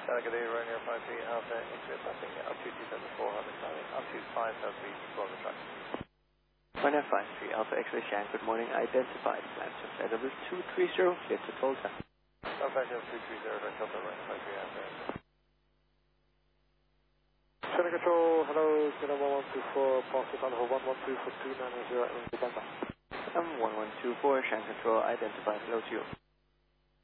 Good day, Romeo 53 Alpha, X-ray passing altitude 274, climbing altitude 5 South Beach, below the track. Runner 53 Alpha X-ray Shan, good morning, identified, climb to AW230, clear to Tulsa. Alpha 230, Delta, Runner 53 Alpha. Center control, hello, Kilo 1124, Pulse Alpha 112 for 290 in December. 1124, Shan control, identified, hello to you.